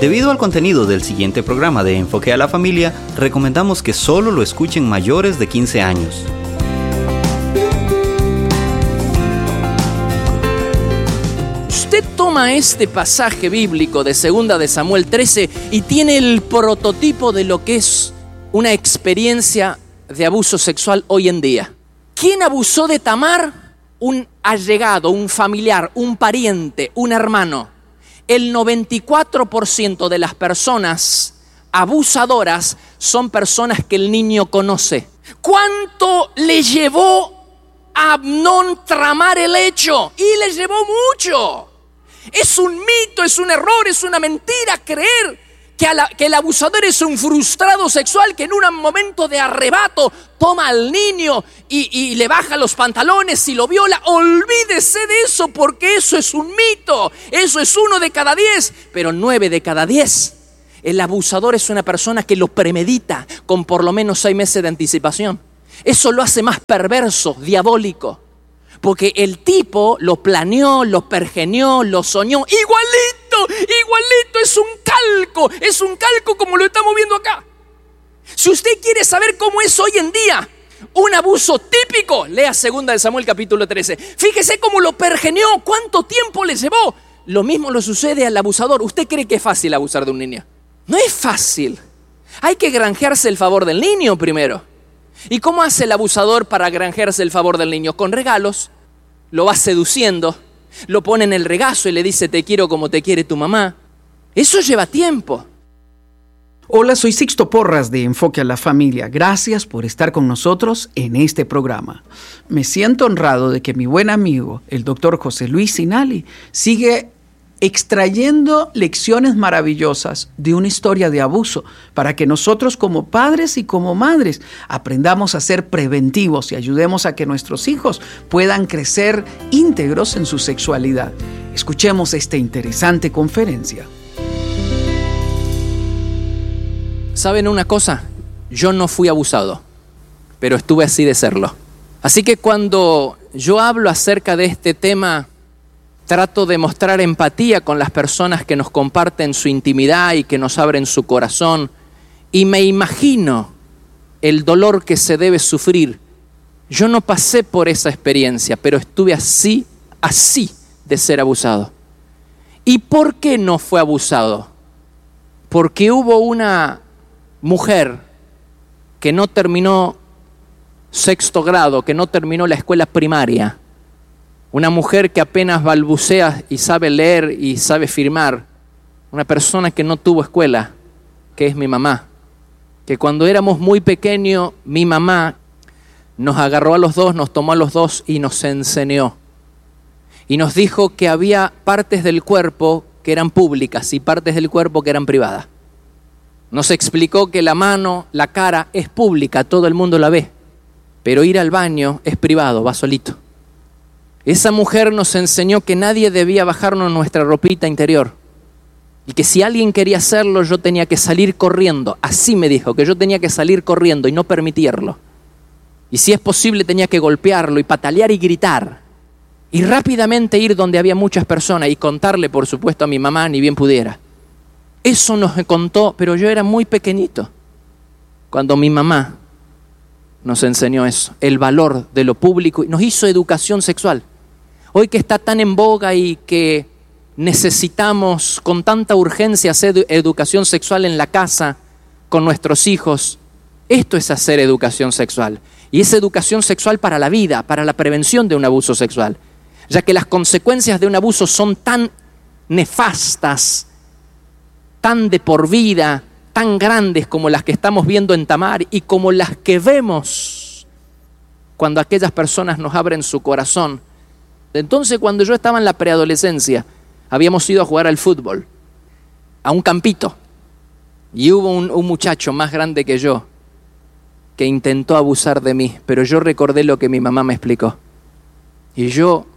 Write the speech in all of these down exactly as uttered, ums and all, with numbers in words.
Debido al contenido del siguiente programa de Enfoque a la Familia, recomendamos que solo lo escuchen mayores de quince años. Usted toma este pasaje bíblico de segunda de Samuel trece y tiene el prototipo de lo que es una experiencia de abuso sexual hoy en día. ¿Quién abusó de Tamar? Un allegado, un familiar, un pariente, un hermano. El noventa y cuatro por ciento de las personas abusadoras son personas que el niño conoce. ¿Cuánto le llevó a Amnón tramar el hecho? Y le llevó mucho. Es un mito, es un error, es una mentira creer que, a la, que el abusador es un frustrado sexual que en un momento de arrebato toma al niño y, y le baja los pantalones y lo viola. Olvídese de eso, porque eso es un mito. Eso es uno de cada diez, pero nueve de cada diez. El abusador es una persona que lo premedita con por lo menos seis meses de anticipación. Eso lo hace más perverso, diabólico. Porque el tipo lo planeó, lo pergeñó, lo soñó. Igualito, igualito, es un calco. Es un calco como lo estamos viendo acá. Si usted quiere saber cómo es hoy en día un abuso típico, lea segunda de Samuel capítulo trece. Fíjese cómo lo pergeñó, cuánto tiempo le llevó. Lo mismo le sucede al abusador. ¿Usted cree que es fácil abusar de un niño? No es fácil. Hay que granjearse el favor del niño primero. ¿Y cómo hace el abusador para granjearse el favor del niño? Con regalos. Lo va seduciendo, lo pone en el regazo y le dice te quiero como te quiere tu mamá. Eso lleva tiempo. Hola, soy Sixto Porras de Enfoque a la Familia. Gracias por estar con nosotros en este programa. Me siento honrado de que mi buen amigo, el doctor José Luis Sinali, sigue extrayendo lecciones maravillosas de una historia de abuso para que nosotros como padres y como madres aprendamos a ser preventivos y ayudemos a que nuestros hijos puedan crecer íntegros en su sexualidad. Escuchemos esta interesante conferencia. ¿Saben una cosa? Yo no fui abusado, pero estuve así de serlo. Así que cuando yo hablo acerca de este tema, trato de mostrar empatía con las personas que nos comparten su intimidad y que nos abren su corazón. Y me imagino el dolor que se debe sufrir. Yo no pasé por esa experiencia, pero estuve así, así de ser abusado. ¿Y por qué no fue abusado? Porque hubo una mujer que no terminó sexto grado, que no terminó la escuela primaria. Una mujer que apenas balbucea y sabe leer y sabe firmar. Una persona que no tuvo escuela, que es mi mamá. Que cuando éramos muy pequeños, mi mamá nos agarró a los dos, nos tomó a los dos y nos enseñó. Y nos dijo que había partes del cuerpo que eran públicas y partes del cuerpo que eran privadas. Nos explicó que la mano, la cara es pública, todo el mundo la ve. Pero ir al baño es privado, va solito. Esa mujer nos enseñó que nadie debía bajarnos nuestra ropita interior y que si alguien quería hacerlo yo tenía que salir corriendo. Así me dijo, que yo tenía que salir corriendo y no permitirlo. Y si es posible tenía que golpearlo y patalear y gritar y rápidamente ir donde había muchas personas y contarle, por supuesto, a mi mamá ni bien pudiera. Eso nos contó, pero yo era muy pequeñito cuando mi mamá nos enseñó eso, el valor de lo público y nos hizo educación sexual. Hoy que está tan en boga y que necesitamos con tanta urgencia hacer educación sexual en la casa, con nuestros hijos, esto es hacer educación sexual. Y es educación sexual para la vida, para la prevención de un abuso sexual. Ya que las consecuencias de un abuso son tan nefastas, tan de por vida, tan grandes como las que estamos viendo en Tamar y como las que vemos cuando aquellas personas nos abren su corazón. Entonces, cuando yo estaba en la preadolescencia, habíamos ido a jugar al fútbol, a un campito, y hubo un, un muchacho más grande que yo que intentó abusar de mí, pero yo recordé lo que mi mamá me explicó. Y yo,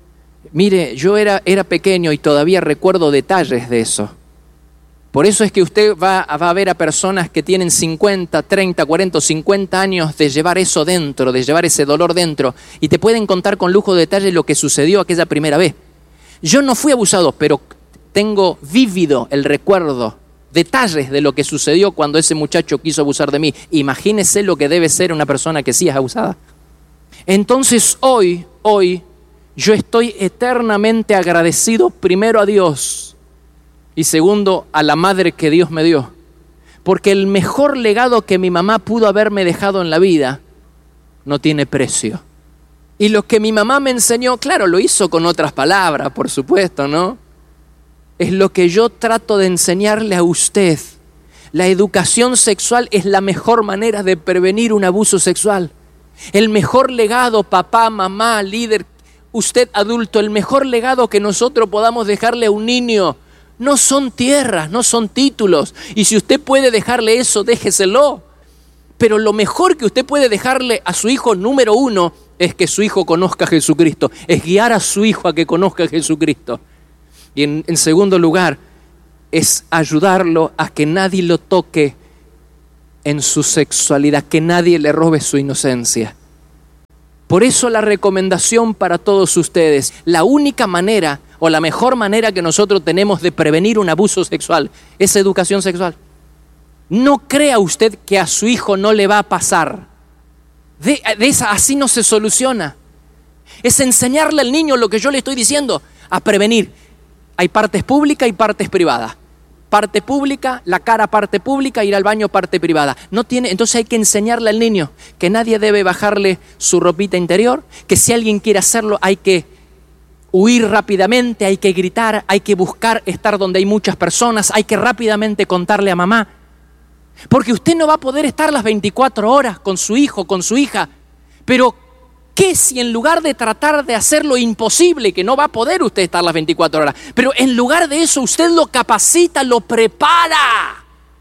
mire, yo era, era pequeño y todavía recuerdo detalles de eso. Por eso es que usted va, va a ver a personas que tienen cincuenta, treinta, cuarenta, cincuenta años de llevar eso dentro, de llevar ese dolor dentro, y te pueden contar con lujo de detalle lo que sucedió aquella primera vez. Yo no fui abusado, pero tengo vívido el recuerdo, detalles de lo que sucedió cuando ese muchacho quiso abusar de mí. Imagínese lo que debe ser una persona que sí es abusada. Entonces hoy, hoy, yo estoy eternamente agradecido primero a Dios y segundo a la madre que Dios me dio. Porque el mejor legado que mi mamá pudo haberme dejado en la vida no tiene precio. Y lo que mi mamá me enseñó, claro, lo hizo con otras palabras, por supuesto, ¿no? Es lo que yo trato de enseñarle a usted. La educación sexual es la mejor manera de prevenir un abuso sexual. El mejor legado, papá, mamá, líder, usted adulto, el mejor legado que nosotros podamos dejarle a un niño no son tierras, no son títulos. Y si usted puede dejarle eso, déjeselo. Pero lo mejor que usted puede dejarle a su hijo número uno es que su hijo conozca a Jesucristo, es guiar a su hijo a que conozca a Jesucristo. Y en, en segundo lugar, es ayudarlo a que nadie lo toque en su sexualidad, que nadie le robe su inocencia. Por eso la recomendación para todos ustedes, la única manera o la mejor manera que nosotros tenemos de prevenir un abuso sexual es educación sexual. No crea usted que a su hijo no le va a pasar. De, de esa, así no se soluciona. Es enseñarle al niño lo que yo le estoy diciendo, a prevenir. Hay partes públicas y partes privadas. Parte pública, la cara parte pública, ir al baño parte privada. No tiene, entonces hay que enseñarle al niño que nadie debe bajarle su ropita interior, que si alguien quiere hacerlo hay que huir rápidamente, hay que gritar, hay que buscar estar donde hay muchas personas, hay que rápidamente contarle a mamá. Porque usted no va a poder estar las veinticuatro horas con su hijo, con su hija. Pero, ¿qué si en lugar de tratar de hacer lo imposible, que no va a poder usted estar las veinticuatro horas, pero en lugar de eso usted lo capacita, lo prepara,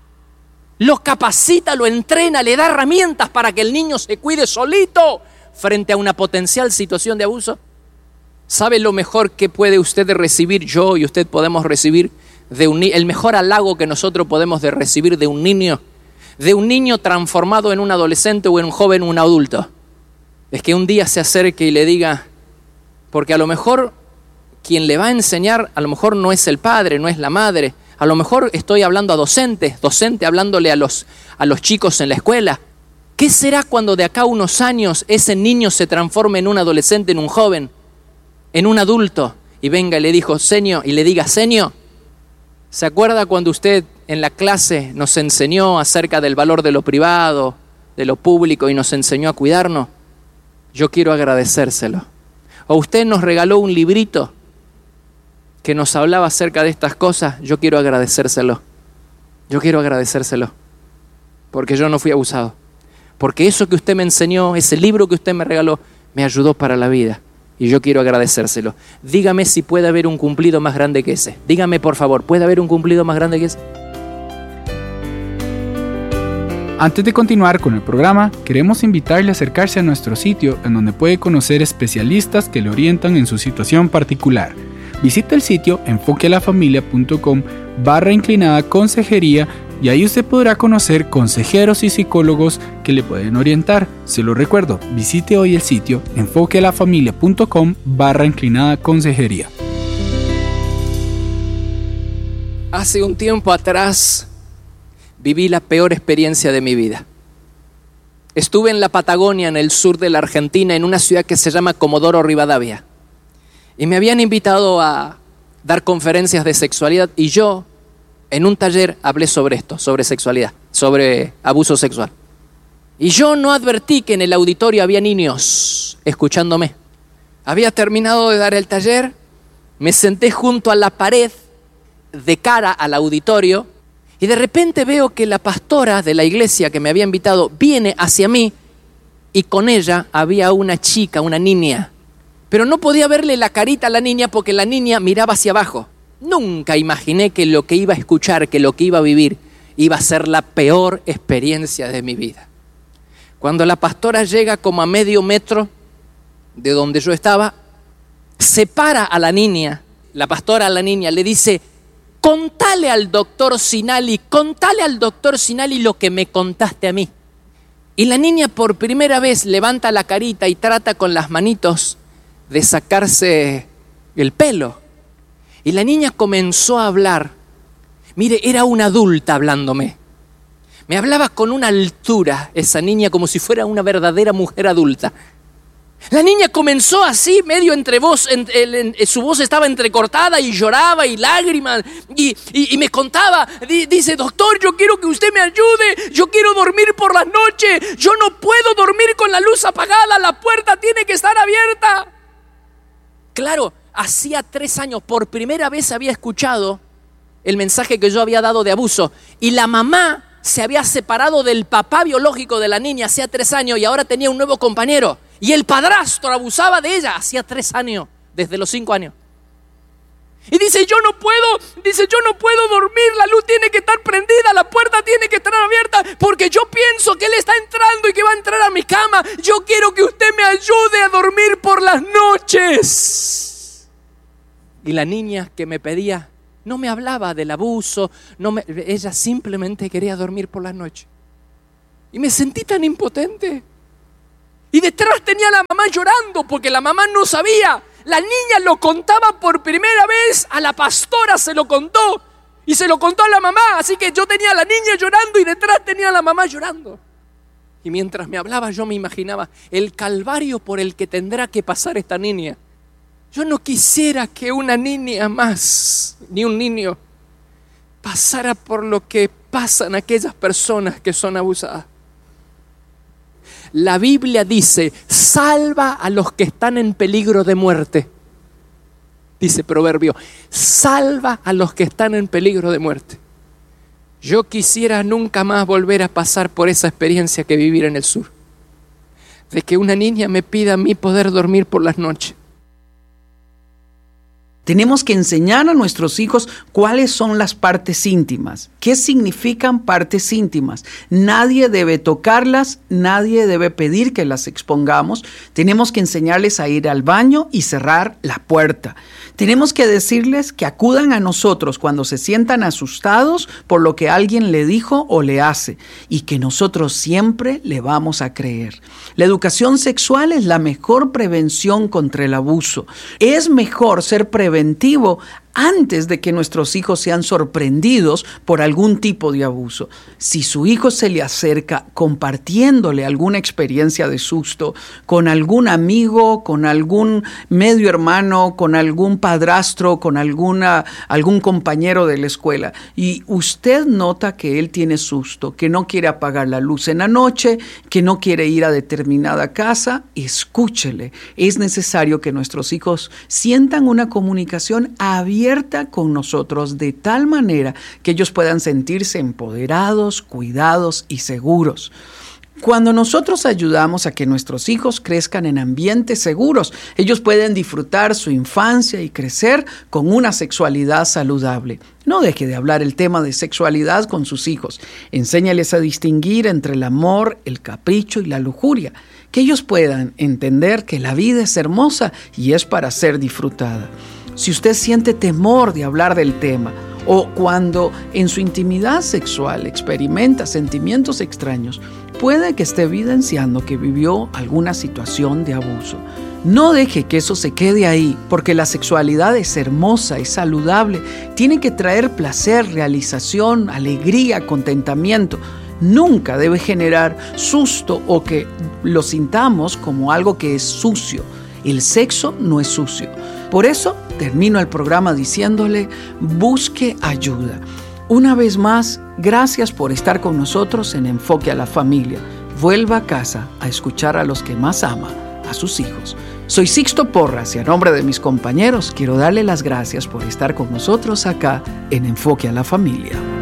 lo capacita, lo entrena, le da herramientas para que el niño se cuide solito frente a una potencial situación de abuso? ¿Sabe lo mejor que puede usted recibir, yo y usted podemos recibir de un, el mejor halago que nosotros podemos de recibir de un niño, de un niño transformado en un adolescente o en un joven o un adulto? Es que un día se acerque y le diga, porque a lo mejor quien le va a enseñar, a lo mejor no es el padre, no es la madre, a lo mejor estoy hablando a docentes, docente hablándole a los, a los chicos en la escuela. ¿Qué será cuando de acá a unos años ese niño se transforme en un adolescente, en un joven, en un adulto, y venga y le dijo, señor, y le diga, señor, ¿se acuerda cuando usted en la clase nos enseñó acerca del valor de lo privado, de lo público y nos enseñó a cuidarnos? Yo quiero agradecérselo. O usted nos regaló un librito que nos hablaba acerca de estas cosas, yo quiero agradecérselo. Yo quiero agradecérselo. Porque yo no fui abusado. Porque eso que usted me enseñó, ese libro que usted me regaló, me ayudó para la vida. Y yo quiero agradecérselo. Dígame si puede haber un cumplido más grande que ese. Dígame, por favor, ¿puede haber un cumplido más grande que ese? Antes de continuar con el programa, queremos invitarle a acercarse a nuestro sitio en donde puede conocer especialistas que le orientan en su situación particular. Visita el sitio enfoquealafamilia.com barra inclinada consejería y ahí usted podrá conocer consejeros y psicólogos que le pueden orientar. Se lo recuerdo, visite hoy el sitio enfoquealafamilia.com barra inclinada consejería. Hace un tiempo atrás viví la peor experiencia de mi vida. Estuve en la Patagonia, en el sur de la Argentina, en una ciudad que se llama Comodoro Rivadavia. Y me habían invitado a dar conferencias de sexualidad y yo, en un taller, hablé sobre esto, sobre sexualidad, sobre abuso sexual. Y yo no advertí que en el auditorio había niños escuchándome. Había terminado de dar el taller, me senté junto a la pared, de cara al auditorio, y de repente veo que la pastora de la iglesia que me había invitado viene hacia mí y con ella había una chica, una niña. Pero no podía verle la carita a la niña porque la niña miraba hacia abajo. Nunca imaginé que lo que iba a escuchar, que lo que iba a vivir, iba a ser la peor experiencia de mi vida. Cuando la pastora llega como a medio metro de donde yo estaba, separa a la niña, la pastora a la niña le dice, contale al doctor Sinali, contale al doctor Sinali lo que me contaste a mí. Y la niña por primera vez levanta la carita y trata con las manitos de sacarse el pelo. Y la niña comenzó a hablar. Mire, era una adulta hablándome. Me hablaba con una altura esa niña, como si fuera una verdadera mujer adulta. La niña comenzó así, medio entre voz, en, en, en, su voz estaba entrecortada y lloraba y lágrimas y, y, y me contaba, di, dice, doctor, yo quiero que usted me ayude, yo quiero dormir por las noches, yo no puedo dormir con la luz apagada, la puerta tiene que estar abierta. Claro, hacía tres años, por primera vez había escuchado el mensaje que yo había dado de abuso y la mamá se había separado del papá biológico de la niña hacía tres años y ahora tenía un nuevo compañero. Y el padrastro abusaba de ella hacía tres años, desde los cinco años. Y dice, yo no puedo, dice, yo no puedo dormir, la luz tiene que estar prendida, la puerta tiene que estar abierta, porque yo pienso que él está entrando y que va a entrar a mi cama. Yo quiero que usted me ayude a dormir por las noches. Y la niña que me pedía, no me hablaba del abuso, no me, ella simplemente quería dormir por las noches. Y me sentí tan impotente. Y detrás tenía a la mamá llorando porque la mamá no sabía. La niña lo contaba por primera vez, a la pastora se lo contó y se lo contó a la mamá. Así que yo tenía a la niña llorando y detrás tenía a la mamá llorando. Y mientras me hablaba yo me imaginaba el calvario por el que tendrá que pasar esta niña. Yo no quisiera que una niña más, ni un niño, pasara por lo que pasan aquellas personas que son abusadas. La Biblia dice, salva a los que están en peligro de muerte. Dice Proverbio, salva a los que están en peligro de muerte. Yo quisiera nunca más volver a pasar por esa experiencia que vivir en el sur. De que una niña me pida a mí poder dormir por las noches. Tenemos que enseñar a nuestros hijos cuáles son las partes íntimas. ¿Qué significan partes íntimas? Nadie debe tocarlas, nadie debe pedir que las expongamos. Tenemos que enseñarles a ir al baño y cerrar la puerta. Tenemos que decirles que acudan a nosotros cuando se sientan asustados por lo que alguien le dijo o le hace y que nosotros siempre le vamos a creer. La educación sexual es la mejor prevención contra el abuso. Es mejor ser preventivo antes de que nuestros hijos sean sorprendidos por algún tipo de abuso. Si su hijo se le acerca compartiéndole alguna experiencia de susto con algún amigo, con algún medio hermano, con algún padrastro, con alguna, algún compañero de la escuela, y usted nota que él tiene susto, que no quiere apagar la luz en la noche, que no quiere ir a determinada casa, escúchele. Es necesario que nuestros hijos sientan una comunicación abierta con nosotros de tal manera que ellos puedan sentirse empoderados, cuidados y seguros. Cuando nosotros ayudamos a que nuestros hijos crezcan en ambientes seguros, ellos pueden disfrutar su infancia y crecer con una sexualidad saludable. No deje de hablar el tema de sexualidad con sus hijos. Enséñales a distinguir entre el amor, el capricho y la lujuria. Que ellos puedan entender que la vida es hermosa y es para ser disfrutada. Si usted siente temor de hablar del tema o cuando en su intimidad sexual experimenta sentimientos extraños, puede que esté evidenciando que vivió alguna situación de abuso. No deje que eso se quede ahí, porque la sexualidad es hermosa, es saludable, tiene que traer placer, realización, alegría, contentamiento. Nunca debe generar susto o que lo sintamos como algo que es sucio. El sexo no es sucio. Por eso termino el programa diciéndole, busque ayuda. Una vez más, gracias por estar con nosotros en Enfoque a la Familia. Vuelva a casa a escuchar a los que más ama, a sus hijos. Soy Sixto Porras y a nombre de mis compañeros quiero darle las gracias por estar con nosotros acá en Enfoque a la Familia.